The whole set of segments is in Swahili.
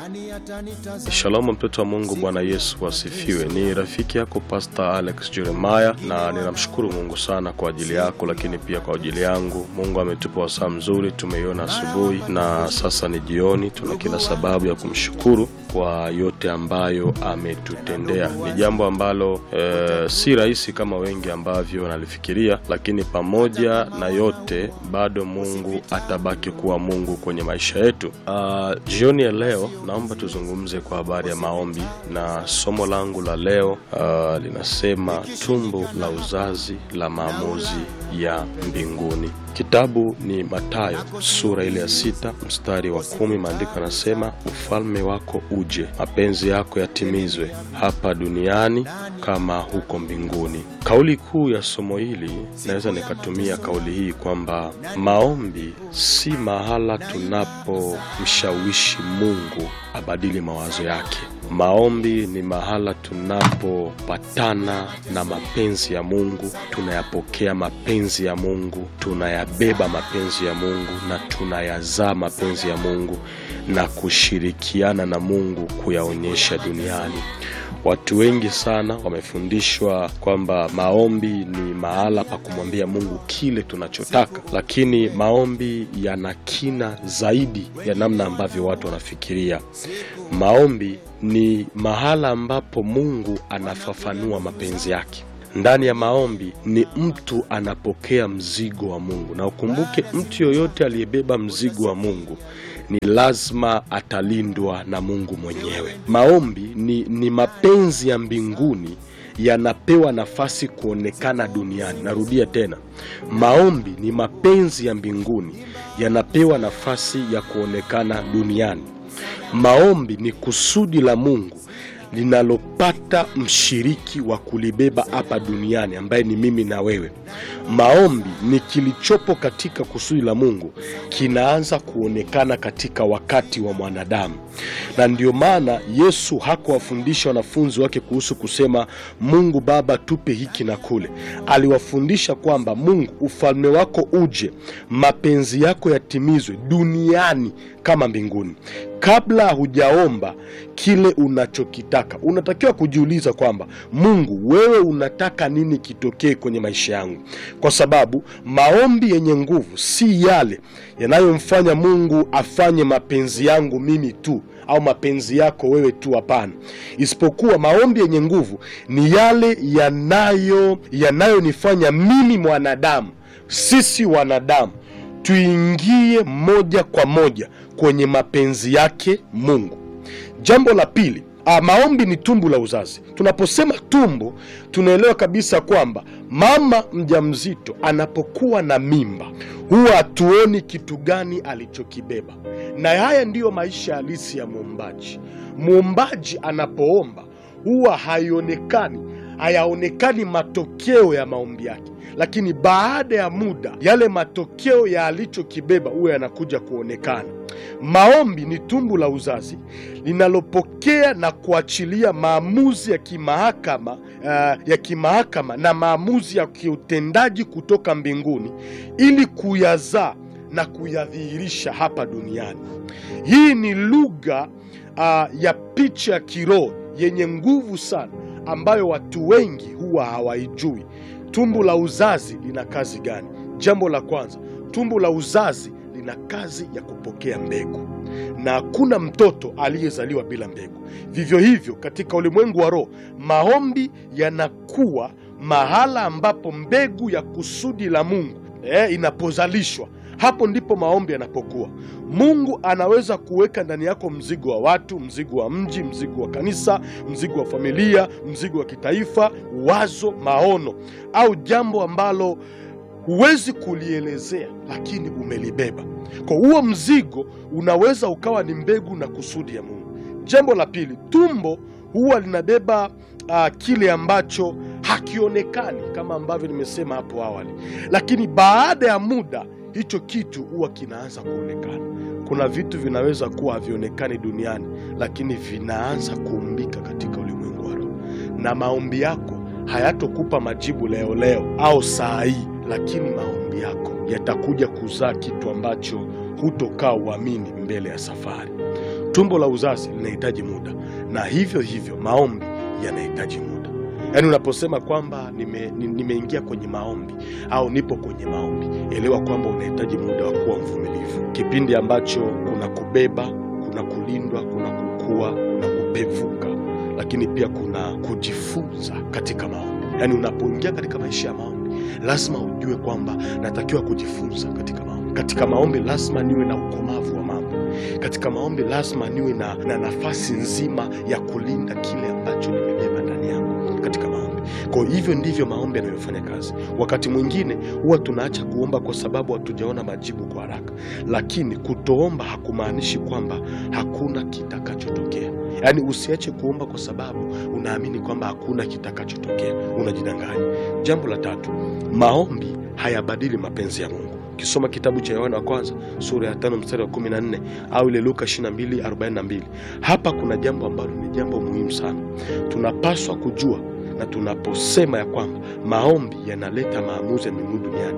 Shalom mtoto wa Mungu, Bwana Yesu asifiwe. Ni rafiki yako Pastor Alex Jeremiah, na ninamshukuru Mungu sana kwa ajili yako, lakini pia kwa ajili yangu. Mungu ametupa wasaa mzuri, tumeiona asubuhi na sasa ni jioni. Tuna kila sababu ya kumshukuru kwa yote ambayo ametutendea. Ni jambo ambalo si rahisi kama wengi ambavyo wanalifikiria, lakini pamoja na yote bado Mungu atabaki kuwa Mungu kwenye maisha yetu. Jioni ya leo naomba tuzungumze kwa habari ya maombi, na somo langu la leo linasema tumbo la uzazi la maamuzi ya mbinguni. Kitabu ni Mathayo sura ile ya 6 mstari wa 10. Maandiko yanasema, ufalme wako uje, mapenzi yako yatimizwe hapa duniani kama huko mbinguni. Kauli kuu ya somo hili, naweza nikatumia kauli hii kwamba maombi si mahala tunapomshawishi Mungu abadili mawazo yake. Maombi ni mahala tunapopatana na mapenzi ya Mungu, tunayapokea mapenzi ya Mungu, tunayabeba mapenzi ya Mungu na tunayazaa mapenzi ya Mungu na kushirikiana na Mungu kuyaonyesha duniani. Watu wengi sana wamefundishwa kwamba maombi ni mahala pa kumwambia Mungu kile tunachotaka, lakini maombi yana kina zaidi ya namna ambavyo watu wanafikiria. Maombi ni mahala ambapo Mungu anafafanua mapenzi yake. Ndani ya maombi ni mtu anapokea mzigo wa Mungu, na ukumbuke mtu yoyote aliyebeba mzigo wa Mungu ni lazima atalindwa na Mungu mwenyewe. Maombi ni mapenzi ya mbinguni yanapewa nafasi kuonekana duniani. Narudia tena, maombi ni mapenzi ya mbinguni yanapewa nafasi ya kuonekana duniani. Maombi ni kusudi la Mungu linalopata mshiriki wa kulibeba hapa duniani, ambaye ni mimi na wewe. Maombi ni kilichopo katika kusudi la Mungu kinaanza kuonekana katika wakati wa mwanadamu. Na ndio maana Yesu hakuwafundisha wanafunzi wake kuhusu kusema Mungu Baba tupe hiki na kule. Aliwafundisha kwamba Mungu, ufalme wako uje, mapenzi yako yatimizwe duniani kama mbinguni. Kabla hujaomba kile unachokitaka, unatakiwa kujiuliza kwamba Mungu, wewe unataka nini kitokee kwenye maisha yangu? Kwa sababu maombi yenye nguvu si yale yanayomfanya Mungu afanye mapenzi yangu mimi tu au mapenzi yako wewe tu, hapana. Isipokuwa maombi yenye nguvu ni yale yanayonifanya mimi mwanadamu, sisi wanadamu, tuingie moja kwa moja kwenye mapenzi yake Mungu. Jambo la pili, maombi ni tumbo la uzazi. Tunaposema tumbo, tunaelewa kabisa kwamba mama mjamzito anapokuwa na mimba huwa hatuoni kitu gani alichokibeba. Na haya ndiyo maisha halisi ya muombaji. Muombaji anapoomba huwa hayaonekani matokeo ya maombi yake, lakini baada ya muda yale matokeo ya alichokibeba huwa yanakuja kuonekana. Maombi ni tumbo la uzazi linalopokea na kuachilia maamuzi ya kimahakama na maamuzi ya kiutendaji kutoka mbinguni ili kuyazaa na kuyadhihirisha hapa duniani. Hii ni lugha ya picha ya kiroho yenye nguvu sana ambayo watu wengi huwa hawaijui. Tumbo la uzazi lina kazi gani? Jambo la kwanza, tumbo la uzazi lina kazi ya kupokea mbegu, na hakuna mtoto aliyezaliwa bila mbegu. Vivyo hivyo katika ulimwengu wa roho, maombi yanakuwa mahala ambapo mbegu ya kusudi la Mungu inapozalishwa. Hapo ndipo maombi yanapokuwa. Mungu anaweza kuweka ndani yako mzigo wa watu, mzigo wa mji, mzigo wa kanisa, mzigo wa familia, mzigo wa kitaifa, wazo, maono au jambo ambalo huwezi kulielezea lakini umelibeba. Kwa huo mzigo unaweza ukawa ni mbegu na kusudi ya Mungu. Jambo la pili, tumbo huwa linabeba kile ambacho hakionekani kama ambavyo nimesema hapo awali, lakini baada ya muda hicho kitu huwa kinaanza kuonekana. Kuna vitu vinaweza kuwa havionekani duniani, lakini vinaanza kuumbika katika ulimwengu wa roho. Na maombi yako hayatokupa majibu leo au saa hii, lakini maombi yako yatakuja kuzaa kitu ambacho hutokaa uamini mbele ya safari. tumbo la uzazi linahitaji muda, na hivyo hivyo maombi yanahitaji muda. Yaani unaposema kwamba nimeingia kwenye maombi au nipo kwenye maombi, elewa kwamba unahitaji muda wa kuwa mvumilivu. Kipindi ambacho kuna kubeba, kuna kulindwa, kuna kukua, kuna kupevuka, lakini pia kuna kujifunza katika maombi. Yaani unapoingia katika maisha ya maombi, lazima ujue kwamba natakiwa kujifunza katika maombi. Katika maombi lazima niwe na ukomavu wa mambo. Katika maombi lazima niwe na nafasi nzima ya kulinda kile ambacho nimebeba ndani yangu katika maombi. Kwa hivyo ndivyo maombi yanayofanya kazi. Wakati mwingine huwa tunaacha kuomba kwa sababu hatujaona majibu kwa haraka, lakini kutoomba hakumaanishi kwamba hakuna kitakachotokea. Yaani usiache kuomba kwa sababu unaamini kwamba hakuna kitakachotokea, unajidanganya. Jambo la tatu, maombi hayabadili mapenzi ya Mungu. Ukisoma kitabu cha Yohana wa kwanza sura ya 5 mstari wa 14 au ile Luka 22:42, hapa kuna jambo ambalo ni jambo muhimu sana. Tunapaswa kujua, na tunaposema ya kwamba maombi yanaleta maamuzi ya mbingu duniani,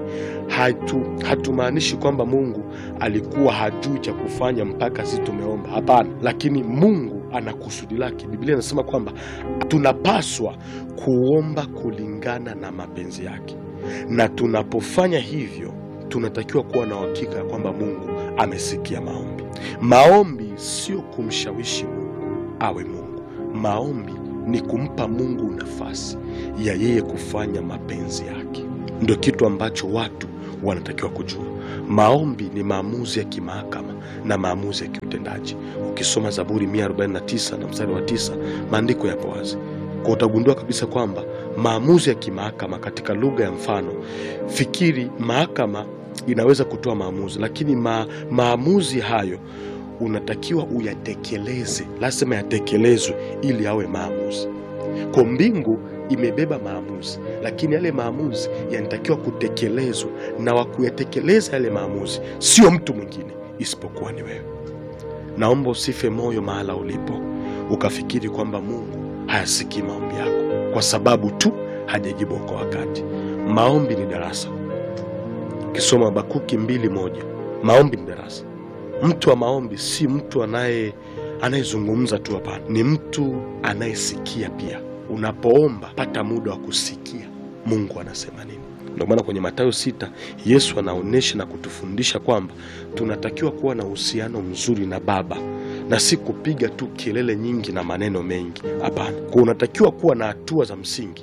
hatumaanishi kwamba Mungu alikuwa hajui cha kufanya mpaka sisi tumeomba. Hapana, lakini Mungu ana kusudi lake. Biblia inasema kwamba tunapaswa kuomba kulingana na mapenzi yake, na tunapofanya hivyo tunatakiwa kuwa na uhakika kwamba Mungu amesikia maombi. Maombi sio kumshawishi Mungu awe Mungu. Maombi ni kumpa Mungu nafasi ya yeye kufanya mapenzi yake. Ndio kitu ambacho watu wanatakiwa kujua. Maombi ni maamuzi ya kimahakama na maamuzi ya kiutendaji. Ukisoma Zaburi 149 na mstari wa 9, maandiko yapo wazi. Kwa utagundua kabisa kwamba maamuzi ya kimahakama, katika lugha ya mfano, fikiri mahakama inaweza kutoa maamuzi, lakini maamuzi hayo unatakiwa uyatekeleze. Lazima yatekelezwe ili awe maamuzi. Kwa mbingu imebeba maamuzi, lakini yale maamuzi yanatakiwa kutekelezwa, na wa kuyatekeleza yale maamuzi sio mtu mwingine isipokuwa ni wewe. Naomba usife moyo mahala ulipo ukafikiri kwamba Mungu hayasikii maombi yako kwa sababu tu hajajibu kwa wakati. Maombi ni darasa. Ukisoma Habakuki 2:1, maombi ni darasa. Mtu wa maombi si mtu anayezungumza tu, hapana. Ni mtu anayesikia pia. Unapoomba pata muda wa kusikia Mungu anasema nini. Ndio maana kwenye Mathayo 6 Yesu anaonesha na kutufundisha kwamba tunatakiwa kuwa na uhusiano mzuri na Baba, na si kupiga tu kelele nyingi na maneno mengi. Hapana. Kwa unatakiwa kuwa na hatua za msingi.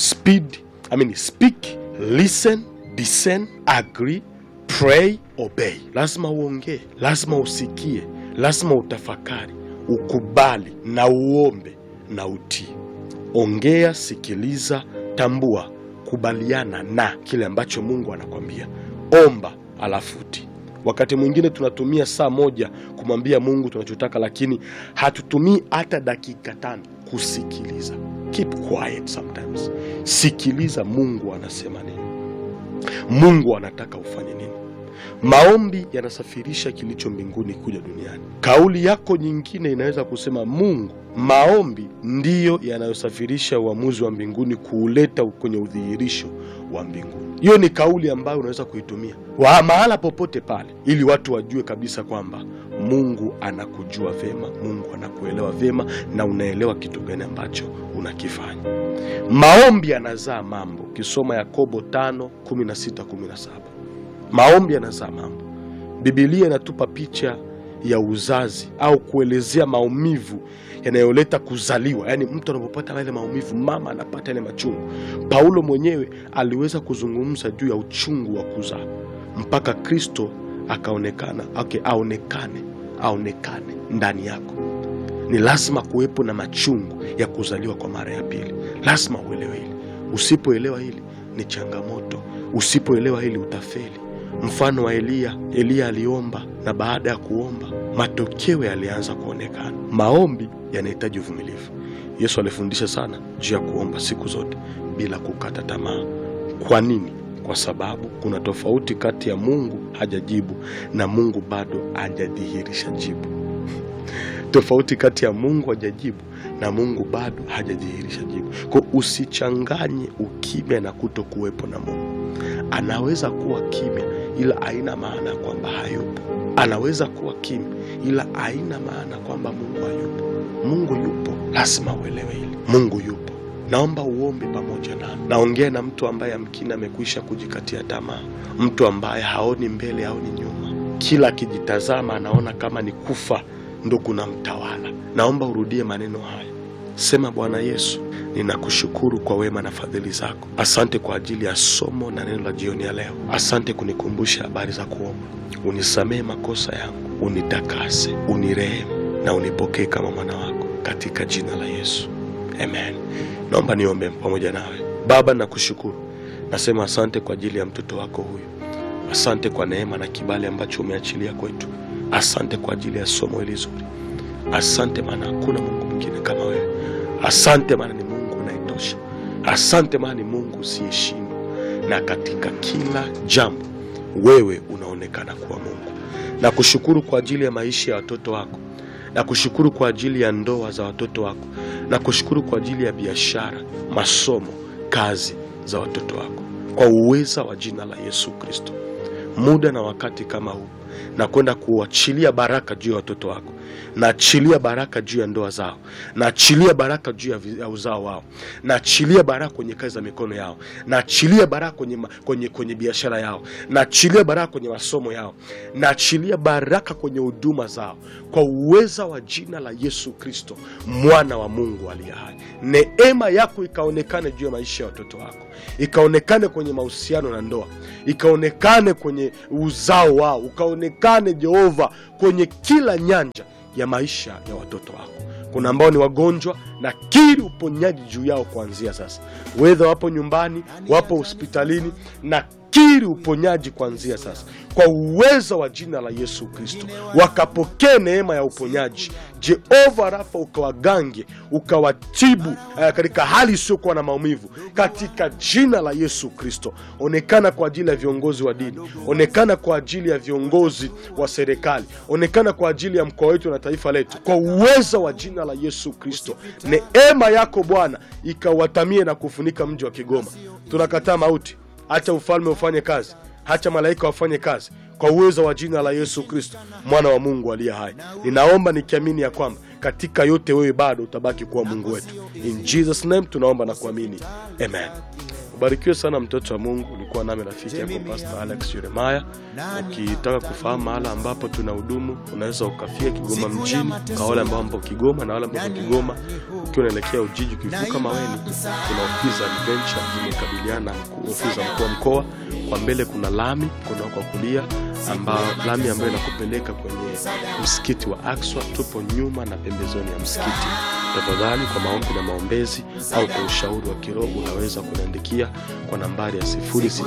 Speak, listen, discern, agree, pray, obey. Lazima uongee, lazima usikie, lazima utafakari, ukubali na uombe na utii. Ongea, sikiliza, tambua, kubaliana na kile ambacho Mungu anakwambia. Omba alafu utii. Wakati mwingine tunatumia saa moja kumwambia Mungu tunachotaka, lakini hatutumii hata dakika 5 kusikiliza. Keep quiet sometimes. Sikiliza Mungu anasema nini. Mungu anataka ufanye nini. Maombi yanasafirisha kilicho mbinguni kuja duniani. Kauli yako nyingine inaweza kusema Mungu, maombi ndiyo yanayosafirisha uamuzi wa mbinguni kuuleta kwenye udhihirisho wa mbinguni. Hiyo ni kauli ambayo unaweza kuitumia mahala popote pale, ili watu wajue kabisa kwamba Mungu anakujua vema, Mungu anakuelewa vema, na unaelewa kitu gani ambacho unakifanya. Maombi yanazaa mambo. Ukisoma Yakobo 5:16-17, maombi yanazaa mambo. Biblia inatupa picha ya uzazi au kuelezea maumivu yanayoleta kuzaliwa. Yaani mtu anapopata yale maumivu, mama anapata yale machungu. Paulo mwenyewe aliweza kuzungumza juu ya uchungu wa kuzaa mpaka Kristo akaonekana, aonekane ndani yako. Ni lazima kuwepo na machungu ya kuzaliwa kwa mara ya pili. Lazima uelewe hili. Usipoelewa hili ni changamoto. Usipoelewa hili utafeli. Mfano wa Elia aliomba, na baada ya kuomba matokeo yalianza kuonekana. Maombi yanahitaji uvumilivu. Yesu alifundisha sana juu ya kuomba siku zote bila kukata tamaa. Kwa nini? Kwa sababu kuna tofauti kati ya Mungu hajajibu na Mungu bado hajadhihirisha jibu. Tofauti kati ya Mungu hajajibu na Mungu bado hajadhihirisha jibu. Kwa usichanganye ukimya na kutokuwepo na Mungu. Anaweza kuwa kimya ila haina maana kwamba hayupo. Anaweza kuwa kimya, ila haina maana kwamba Mungu hayupo. Mungu yupo, lazima uelewe hili. Mungu yupo. Naomba uombe pamoja nami. Naongea na mtu ambaye amkini amekwisha kujikatia tamaa, mtu ambaye haoni mbele, haoni nyuma, kila akijitazama anaona kama ni kufa ndo kuna mtawala. Naomba urudie maneno haya. Sema, Bwana Yesu, ninakushukuru kwa wema na fadhili zako. Asante kwa ajili ya somo na neno la jioni ya leo. Asante kunikumbusha habari za kuomba. Unisamehe makosa yangu, unitakase, unirehemu na unipokee kama mwana wako, katika jina la Yesu, amen. Naomba niombe pamoja nawe. Baba, nakushukuru. Nasema asante kwa ajili ya mtoto wako huyu. Asante kwa neema na kibali ambacho umeachilia kwetu. Asante kwa ajili ya somo hili zuri. Asante maana hakuna Mungu mwingine kama wewe. Asante maana ni Mungu unayetosha. Asante maana ni Mungu usiyeshindwa, na katika kila jambo wewe unaonekana kuwa Mungu. Nakushukuru kwa ajili ya maisha ya watoto wako. Nakushukuru kwa ajili ya ndoa za watoto wako. Nakushukuru kwa ajili ya biashara, masomo, kazi za watoto wako. Kwa uweza wa jina la Yesu Kristo, muda na wakati kama huu, na kwenda kuachilia baraka juu ya watoto wako. Naachilia baraka juu ya ndoa zao. Naachilia baraka juu ya uzao wao. Naachilia baraka kwenye kazi za mikono yao. Naachilia baraka kwenye biashara yao. Naachilia baraka kwenye masomo yao. Naachilia baraka kwenye huduma zao. Kwa uweza wa jina la Yesu Kristo, mwana wa Mungu aliye hai. Neema yako ikaonekane juu ya maisha ya watoto wako. Ikaonekane kwenye mahusiano na ndoa. Ikaonekane kwenye uzao wao. Ikaonekane Jehova kwenye kila nyanja ya maisha ya watoto wako. Kuna ambao ni wagonjwa, na kiri uponyaji juu yao kuanzia sasa. Whether wapo nyumbani, wapo hospitalini, na kiri uponyaji kuanzia sasa. Kwa uwezo wa jina la Yesu Kristo, wakapokee neema ya uponyaji. Jehova Rafa, ukawagange, ukawatibu katika hali isiyokuwa na maumivu, katika jina la Yesu Kristo. Onekana kwa ajili ya viongozi wa dini. Onekana kwa ajili ya viongozi wa serikali. Onekana kwa ajili ya mkoa wetu na taifa letu. Kwa uwezo wa jina la Yesu Kristo, neema yako Bwana ikawatamie na kufunika mji wa Kigoma. Tunakataa mauti. Acha ufalme ufanye kazi. Acha malaika wafanye kazi. Kwa uwezo wa jina la Yesu Kristo, mwana wa Mungu aliye hai. Ninaomba nikiamini ya kwamba katika yote wewe bado utabaki kuwa Mungu wetu. In Jesus name tunaomba na kuamini. Amen. Ubarikiwe sana mtoto wa Mungu. Ulikuwa nami rafiki yako Pastor Alex Jeremiah. Ukitaka kufahamu mahala ambapo tunahudumu, unaweza ukafia Kigoma mjini. Kwa wale ambao mpo Kigoma na wale ambao Kigoma ukiwa unaelekea Ujiji ukivuka Maweni, kuna ofisi adventure zimekabiliana na ofisi mkuu wa mkoa. Kwa mbele kuna lami, kuna kwa kulia lami ambayo inakupeleka kwenye msikiti wa Aqsa. Tupo nyuma na pembezoni ya msikiti. Tafadhali kwa maombi na maombezi au kwa ushauri wa kiroho unaweza kuniandikia kwa nambari ya 06